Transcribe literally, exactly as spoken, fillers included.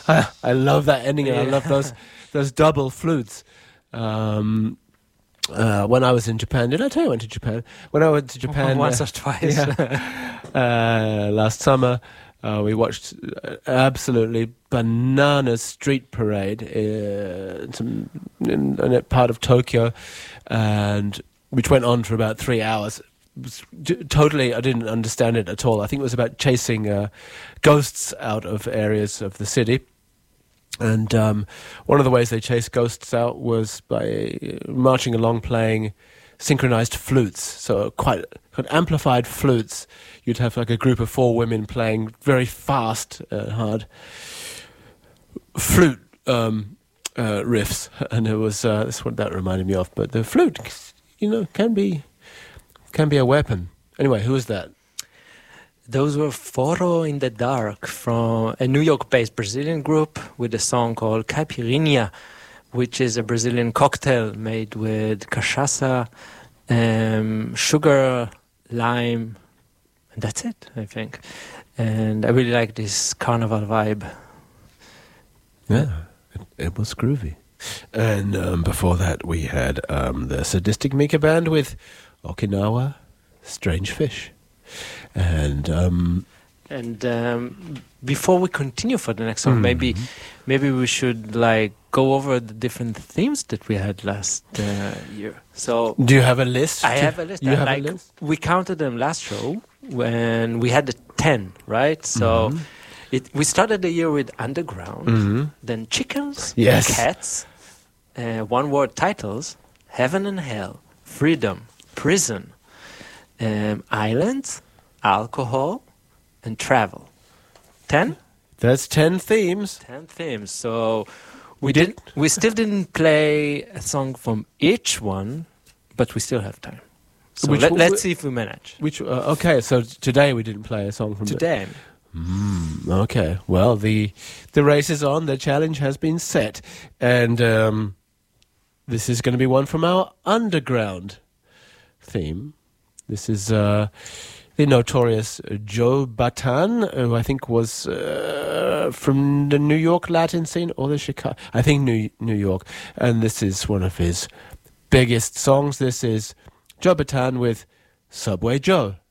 I, I love that ending, and Yeah. I love those those double flutes. Um, uh, when I was in Japan, did I tell you I went to Japan? When I went to Japan Once uh, or twice. yeah, uh, last summer, uh, we watched uh, absolutely bananas street parade uh, in, in, in a part of Tokyo, and which went on for about three hours. It was j- totally, I didn't understand it at all. I think it was about chasing uh, ghosts out of areas of the city. And um, one of the ways they chased ghosts out was by marching along playing synchronized flutes. So quite, quite amplified flutes. You'd have like a group of four women playing very fast, uh, hard flute um, uh, riffs. And it was, uh, that's what that reminded me of. But the flute, you know, can be can be a weapon. Anyway, who was that? Those were Foro in the Dark from a New York-based Brazilian group with a song called Caipirinha, which is a Brazilian cocktail made with cachaça, um, sugar, lime, and that's it, I think. And I really like this carnival vibe. Yeah, it, it was groovy. And um, before that, we had um, the Sadistic Mika Band with Okinawa Strange Fish. And um, And um, before we continue for the next song, Mhm. maybe maybe we should like go over the different themes that we had last uh, year. So do you have a list? I have a list. You I have like, a list? We counted them last show when we had the ten, right? So Mhm. it, we started the year with Underground, Mhm. then Chickens, Yes. Cats, uh, one-word titles, Heaven and Hell, Freedom, Prison, um, Islands, Alcohol, and Travel. Ten? That's ten themes. Ten themes. So we, We did. did- We still didn't play a song from each one, but we still have time. So Which let, one- let's see if we manage Which uh, okay, so today we didn't play a song from the- today. Mm, okay, well the the race is on. The challenge has been set, and um, this is going to be one from our underground theme. This is uh, the notorious Joe Batan, who I think was uh, from the New York Latin scene or the Chicago. I think New New York, and this is one of his biggest songs. This is Joe Batan with Subway Joe.